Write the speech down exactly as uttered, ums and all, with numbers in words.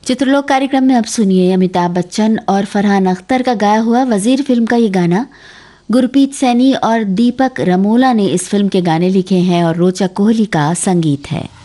चित्रलोक कार्यक्रम में अब सुनिए अमिताभ बच्चन और फरहान अख्तर का गाया हुआ वजीर फिल्म का ये गाना। गुरप्रीत सैनी और दीपक रमोला ने इस फिल्म के गाने लिखे हैं और रोचा कोहली का संगीत है।